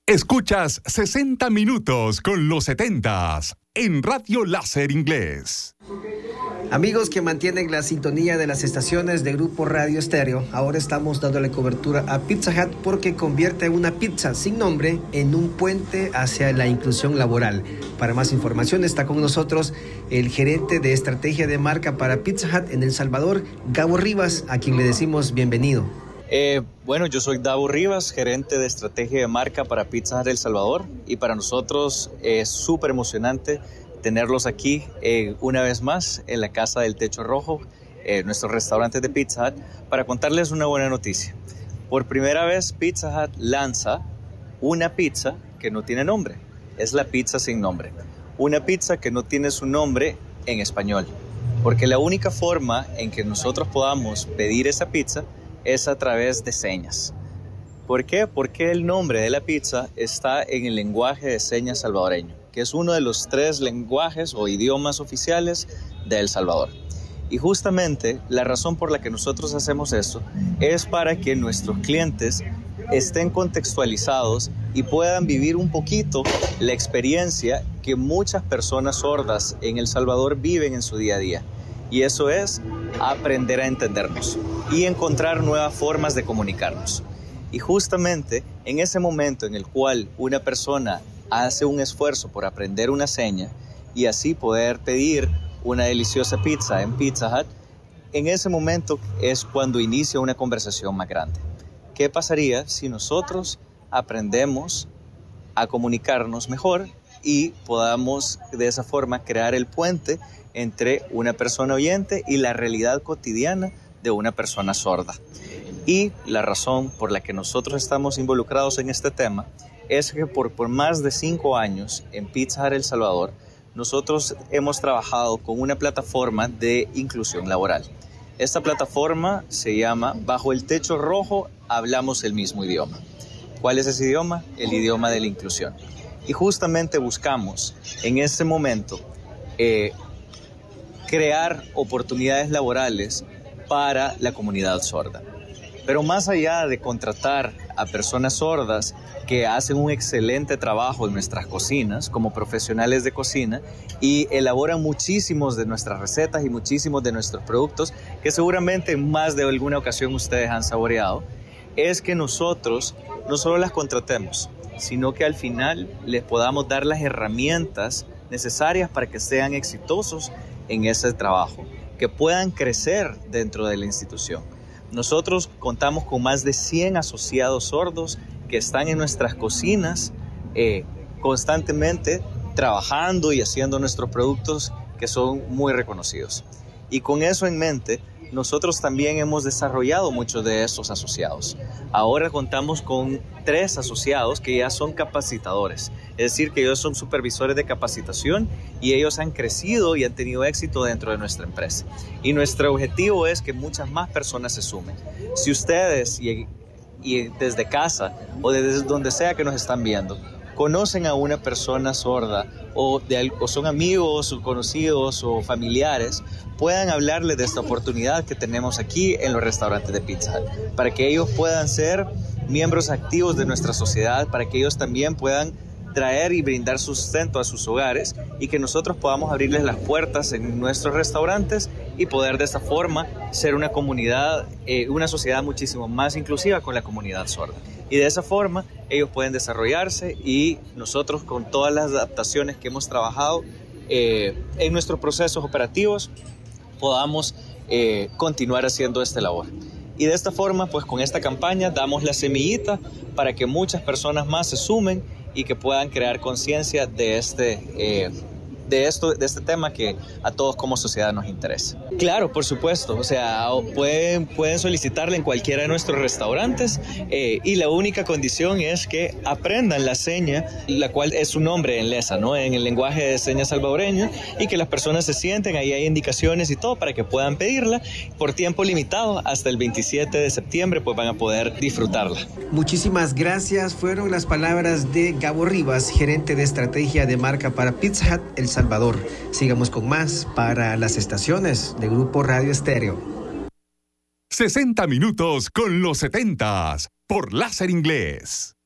Escuchas 60 minutos con los 70s en Radio Láser Inglés. Amigos que mantienen la sintonía de las estaciones de Grupo Radio Estéreo, ahora estamos dándole cobertura a Pizza Hut porque convierte una pizza sin nombre en un puente hacia la inclusión laboral. Para más información está con nosotros el gerente de estrategia de marca para Pizza Hut en El Salvador, Gabo Rivas, a quien le decimos bienvenido. Bueno, yo soy Davo Rivas, gerente de estrategia de marca para Pizza Hut El Salvador, y para nosotros es súper emocionante tenerlos aquí una vez más en la Casa del Techo Rojo, nuestro restaurante de Pizza Hut, para contarles una buena noticia. Por primera vez Pizza Hut lanza una pizza que no tiene nombre, es la pizza sin nombre, una pizza que no tiene su nombre en español, porque la única forma en que nosotros podamos pedir esa pizza es a través de señas. ¿Por qué? Porque el nombre de la pizza está en el lenguaje de señas salvadoreño, que es uno de los 3 lenguajes o idiomas oficiales de El Salvador. Y justamente la razón por la que nosotros hacemos esto es para que nuestros clientes estén contextualizados y puedan vivir un poquito la experiencia que muchas personas sordas en El Salvador viven en su día a día. Y eso es aprender a entendernos y encontrar nuevas formas de comunicarnos. Y justamente en ese momento en el cual una persona hace un esfuerzo por aprender una seña y así poder pedir una deliciosa pizza en Pizza Hut, en ese momento es cuando inicia una conversación más grande. ¿Qué pasaría si nosotros aprendemos a comunicarnos mejor y podamos de esa forma crear el puente entre una persona oyente y la realidad cotidiana de una persona sorda? Y la razón por la que nosotros estamos involucrados en este tema es que por más de 5 años en Pizza Hut El Salvador, nosotros hemos trabajado con una plataforma de inclusión laboral. Esta plataforma se llama Bajo el Techo Rojo Hablamos el Mismo Idioma. ¿Cuál es ese idioma? El idioma de la inclusión. Y justamente buscamos en ese momento crear oportunidades laborales para la comunidad sorda. Pero más allá de contratar a personas sordas que hacen un excelente trabajo en nuestras cocinas como profesionales de cocina y elaboran muchísimos de nuestras recetas y muchísimos de nuestros productos que seguramente en más de alguna ocasión ustedes han saboreado, es que nosotros no solo las contratemos, sino que al final les podamos dar las herramientas necesarias para que sean exitosos en ese trabajo, que puedan crecer dentro de la institución. Nosotros contamos con más de 100 asociados sordos que están en nuestras cocinas constantemente trabajando y haciendo nuestros productos que son muy reconocidos. Y con eso en mente, nosotros también hemos desarrollado muchos de esos asociados. Ahora contamos con 3 asociados que ya son capacitadores, es decir, que ellos son supervisores de capacitación y ellos han crecido y han tenido éxito dentro de nuestra empresa. Y nuestro objetivo es que muchas más personas se sumen. Si ustedes y desde casa o desde donde sea que nos están viendo, conocen a una persona sorda o son amigos o conocidos o familiares, puedan hablarles de esta oportunidad que tenemos aquí en los restaurantes de Pizza Hut, para que ellos puedan ser miembros activos de nuestra sociedad, para que ellos también puedan traer y brindar sustento a sus hogares y que nosotros podamos abrirles las puertas en nuestros restaurantes y poder de esta forma ser una comunidad, una sociedad muchísimo más inclusiva con la comunidad sorda. Y de esa forma ellos pueden desarrollarse y nosotros con todas las adaptaciones que hemos trabajado en nuestros procesos operativos podamos continuar haciendo esta labor. Y de esta forma, pues con esta campaña damos la semillita para que muchas personas más se sumen y que puedan crear conciencia de este tema que a todos como sociedad nos interesa. Claro, por supuesto, o sea, pueden solicitarla en cualquiera de nuestros restaurantes y la única condición es que aprendan la seña, la cual es su nombre en lesa, ¿no? En el lenguaje de señas salvadoreño, y que las personas se sienten, ahí hay indicaciones y todo para que puedan pedirla por tiempo limitado hasta el 27 de septiembre, pues van a poder disfrutarla. Muchísimas gracias, fueron las palabras de Gabo Rivas, gerente de estrategia de marca para Pizza Hut El Salvador. Sigamos con más para las estaciones de Grupo Radio Estéreo. 60 minutos con los 70s por Láser Inglés.